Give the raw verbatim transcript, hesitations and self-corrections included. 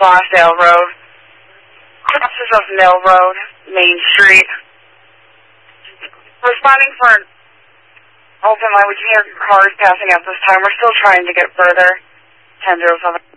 Lonsdale Road. Crosses of Mill Road, Main Street. Responding for an open line. We can hear cars passing out this time. We're still trying to get further. ten zero seven.